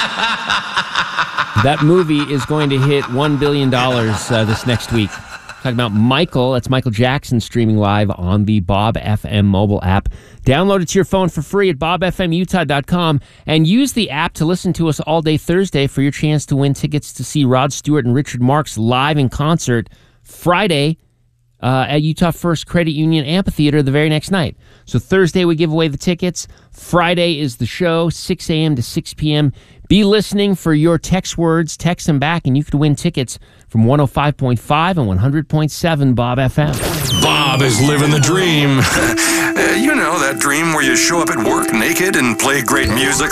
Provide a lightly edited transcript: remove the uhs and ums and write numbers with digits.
That movie is going to hit $1 billion this next week. Talking about Michael. That's Michael Jackson streaming live on the Bob FM mobile app. Download it to your phone for free at bobfmutah.com and use the app to listen to us all day Thursday for your chance to win tickets to see Rod Stewart and Richard Marx live in concert Friday at Utah First Credit Union Amphitheater the very next night. So Thursday we give away the tickets. Friday is the show, 6 a.m. to 6 p.m. Be listening for your text words. Text them back, and you could win tickets from 105.5 and 100.7 Bob FM. Bob is living the dream. You know, that dream where you show up at work naked and play great music